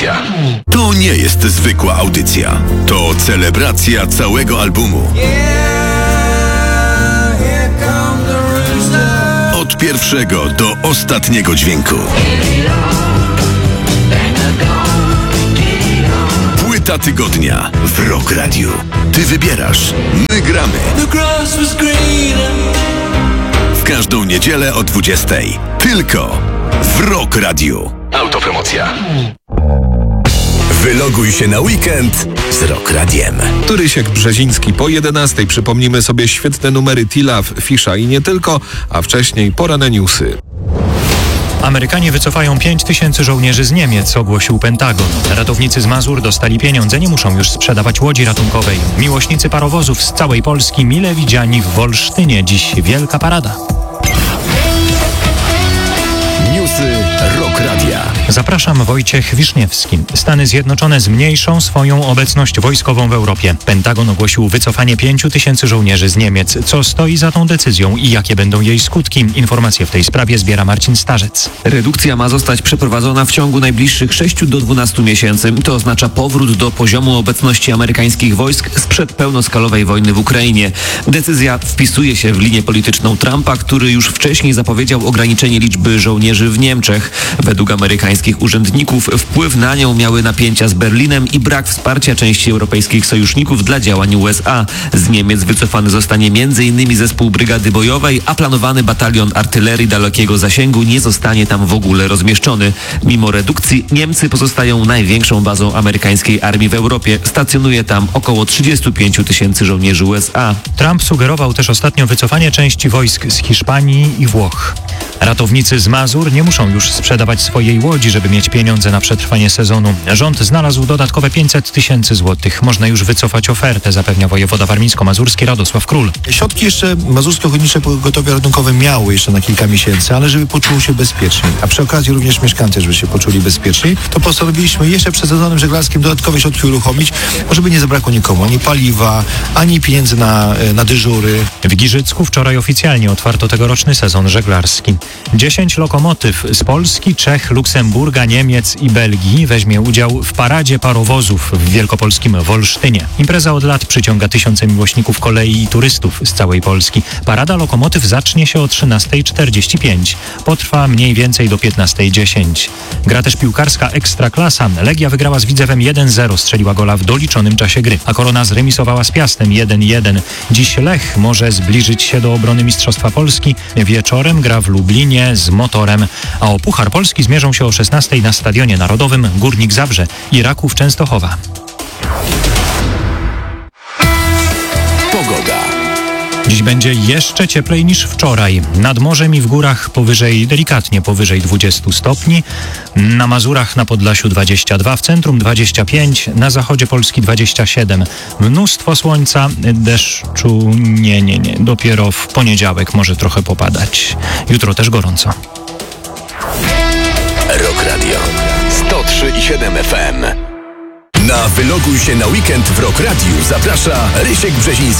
Autopromocja. To nie jest zwykła audycja. To celebracja całego albumu. Od pierwszego do ostatniego dźwięku. Płyta tygodnia w Rock Radio. Ty wybierasz, my gramy. W każdą niedzielę o 20:00. Tylko w Rock Radio. Autopromocja. Wyloguj się na weekend z Rock Radiem. Rysiek Brzeziński po 11:00. Przypomnimy sobie świetne numery T-Love, Fisza i nie tylko, a wcześniej poranne newsy. Amerykanie wycofają 5000 żołnierzy z Niemiec, ogłosił Pentagon. Ratownicy z Mazur dostali pieniądze, nie muszą już sprzedawać łodzi ratunkowej. Miłośnicy parowozów z całej Polski mile widziani w Wolsztynie. Dziś wielka parada. Newsy Rock Radia. Zapraszam, Wojciech Wiszniewski. Stany Zjednoczone zmniejszą swoją obecność wojskową w Europie. Pentagon ogłosił wycofanie 5000 żołnierzy z Niemiec. Co stoi za tą decyzją i jakie będą jej skutki? Informacje w tej sprawie zbiera Marcin Starzec. Redukcja ma zostać przeprowadzona w ciągu najbliższych 6 do 12 miesięcy. To oznacza powrót do poziomu obecności amerykańskich wojsk sprzed pełnoskalowej wojny w Ukrainie. Decyzja wpisuje się w linię polityczną Trumpa, który już wcześniej zapowiedział ograniczenie liczby żołnierzy w Niemczech. Według amerykańskich urzędników wpływ na nią miały napięcia z Berlinem i brak wsparcia części europejskich sojuszników dla działań USA. Z Niemiec wycofany zostanie m.in. zespół brygady bojowej, a planowany batalion artylerii dalekiego zasięgu nie zostanie tam w ogóle rozmieszczony. Mimo redukcji Niemcy pozostają największą bazą amerykańskiej armii w Europie. Stacjonuje tam około 35 000 żołnierzy USA. Trump sugerował też ostatnio wycofanie części wojsk z Hiszpanii i Włoch. Ratownicy z Mazur nie muszą już sprzedawać swojej łodzi, żeby mieć pieniądze na przetrwanie sezonu. Rząd znalazł dodatkowe 500 000 złotych. Można już wycofać ofertę, zapewnia wojewoda warmińsko-mazurski Radosław Król. Środki jeszcze Mazurskie Ochotnicze Pogotowie Ratunkowe miały jeszcze na kilka miesięcy, ale żeby poczuły się bezpieczniej, a przy okazji również mieszkańcy, żeby się poczuli bezpieczniej, to postanowiliśmy jeszcze przed sezonem żeglarskim dodatkowe środki uruchomić, żeby nie zabrakło nikomu ani paliwa, ani pieniędzy na dyżury. W Giżycku wczoraj oficjalnie otwarto tegoroczny sezon żeglarski. 10 lokomotyw z Polski, Czech, Luksemburga, Niemiec i Belgii weźmie udział w paradzie parowozów w wielkopolskim Wolsztynie. Impreza od lat przyciąga tysiące miłośników kolei i turystów z całej Polski. Parada lokomotyw zacznie się o 13:45. Potrwa mniej więcej do 15:10. Gra też piłkarska Ekstraklasa. Legia wygrała z Widzewem 1-0, strzeliła gola w doliczonym czasie gry, a Korona zremisowała z Piastem 1-1. Dziś Lech może zbliżyć się do obrony Mistrzostwa Polski. Wieczorem gra w Lublinie z Motorem, a o Puchar Polski zmierzą się o 16:00 na Stadionie Narodowym Górnik Zabrze i Raków Częstochowa. Pogoda. Dziś będzie jeszcze cieplej niż wczoraj. Nad morzem i w górach delikatnie powyżej 20 stopni. Na Mazurach, na Podlasiu 22, w centrum 25, na zachodzie Polski 27. Mnóstwo słońca, deszczu nie. Dopiero w poniedziałek może trochę popadać. Jutro też gorąco. Rock Radio 103,7 FM. Na Wyloguj się na weekend w Rock Radio zaprasza Rysiek Brzeziński.